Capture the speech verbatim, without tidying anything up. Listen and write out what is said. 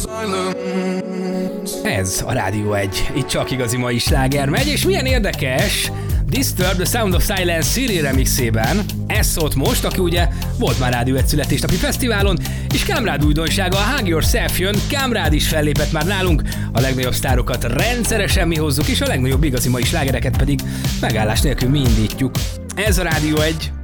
Ez a Rádió egy, itt csak igazi mai sláger megy, és milyen érdekes, Disturbed, The Sound of Silence Siri remixében, ez szólt most, aki ugye volt már Rádió egy születésnapi fesztiválon, és Kámrád újdonsága, a Hug Yourself jön, Kámrád is fellépett már nálunk, a legnagyobb sztárokat rendszeresen mi hozzuk, és a legnagyobb igazi mai slágereket pedig megállás nélkül mi indítjuk. Ez a Rádió egy.